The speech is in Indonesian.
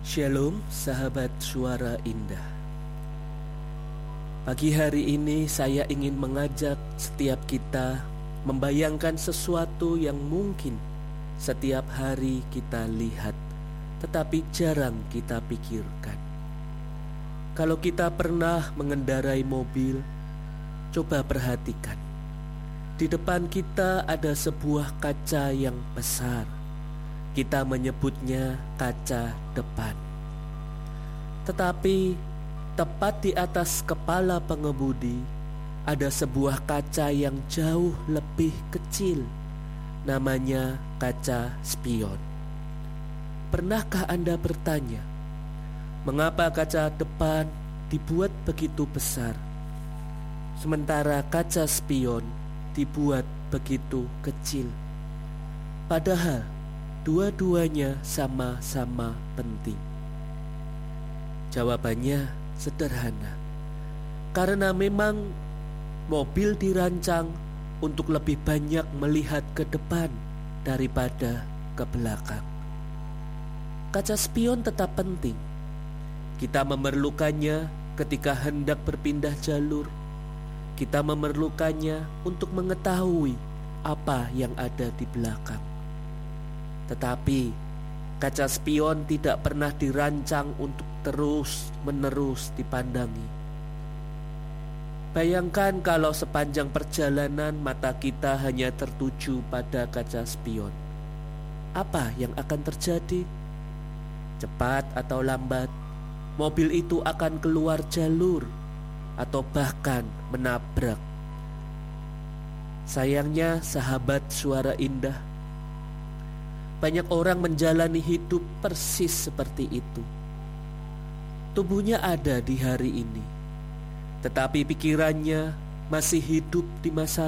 Shalom sahabat suara indah. Pagi hari ini saya ingin mengajak setiap kita membayangkan sesuatu yang mungkin setiap hari kita lihat, tetapi jarang kita pikirkan. Kalau kita pernah mengendarai mobil, coba perhatikan. Di depan kita ada sebuah kaca yang besar. Kita menyebutnya kaca depan. Tetapi tepat di atas kepala pengemudi ada sebuah kaca yang jauh lebih kecil. Namanya kaca spion. Pernahkah Anda bertanya, mengapa kaca depan dibuat begitu besar, sementara kaca spion dibuat begitu kecil? Padahal dua-duanya sama-sama penting. Jawabannya sederhana. Karena memang mobil dirancang untuk lebih banyak melihat ke depan daripada ke belakang. Kaca spion tetap penting. Kita memerlukannya ketika hendak berpindah jalur. Kita memerlukannya untuk mengetahui apa yang ada di belakang. Tetapi kaca spion tidak pernah dirancang untuk terus-menerus dipandangi. Bayangkan kalau sepanjang perjalanan mata kita hanya tertuju pada kaca spion. Apa yang akan terjadi? Cepat atau lambat, mobil itu akan keluar jalur atau bahkan menabrak. Sayangnya sahabat suara indah, banyak orang menjalani hidup persis seperti itu. Tubuhnya ada di hari ini, tetapi pikirannya masih hidup di masa